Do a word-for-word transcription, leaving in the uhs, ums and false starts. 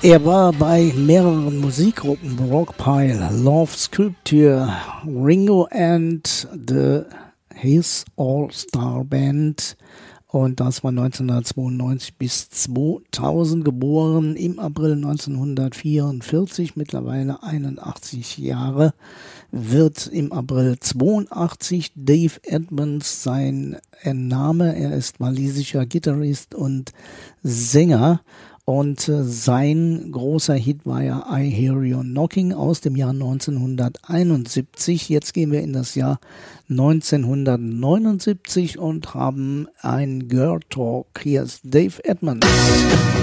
Er war bei mehreren Musikgruppen, Rockpile, Love Sculpture, Ringo and the His All-Star Band, und das war neunzehnhundertzweiundneunzig bis zweitausend, geboren im April neunzehnhundertvierundvierzig, mittlerweile einundachtzig Jahre, wird im April zweiundachtzig Dave Edmunds sein Name. Er ist walisischer Gitarrist und Sänger. Und äh, sein großer Hit war ja I Hear You Knocking aus dem Jahr neunzehnhunderteinundsiebzig. Jetzt gehen wir in das Jahr neunzehnhundertneunundsiebzig und haben ein Girl Talk. Hier ist Dave Edmunds.